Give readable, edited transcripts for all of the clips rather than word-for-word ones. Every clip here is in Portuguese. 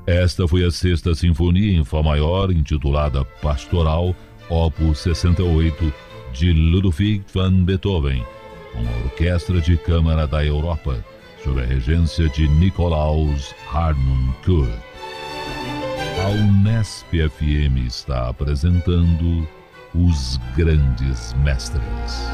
Esta foi a Sexta Sinfonia em Fá maior, intitulada Pastoral, Opus 68, de Ludwig van Beethoven, com a Orquestra de Câmara da Europa, sob a regência de Nikolaus Harnoncourt. A Unesp FM está apresentando Os Grandes Mestres.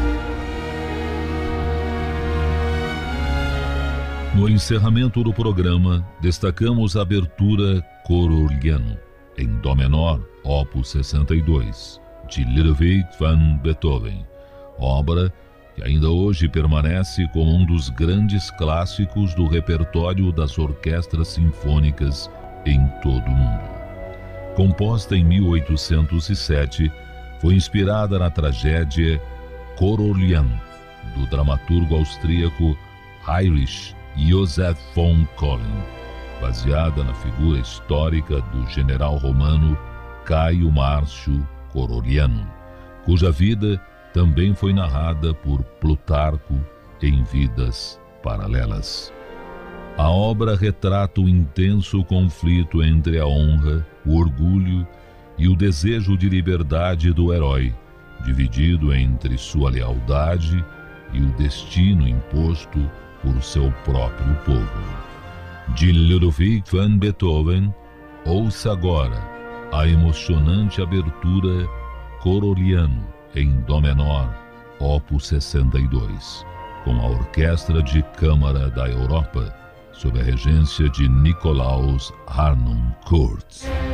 No encerramento do programa, destacamos a abertura Cor-Orgliano, em Dó menor, Opus 62, de Ludwig van Beethoven, obra que ainda hoje permanece como um dos grandes clássicos do repertório das orquestras sinfônicas em todo o mundo. Composta em 1807, foi inspirada na tragédia Cor-Orgliano, do dramaturgo austríaco Heinrich Joseph von Collin, baseada na figura histórica do general romano Caio Márcio Cor-Orgliano, cuja vida também foi narrada por Plutarco em Vidas Paralelas. A obra retrata o intenso conflito entre a honra, o orgulho e o desejo de liberdade do herói, dividido entre sua lealdade e o destino imposto por seu próprio povo. De Ludwig van Beethoven, ouça agora a emocionante abertura Cor-Orgliano em Dó menor, Opus 62, com a Orquestra de Câmara da Europa, sob a regência de Nikolaus Harnoncourt.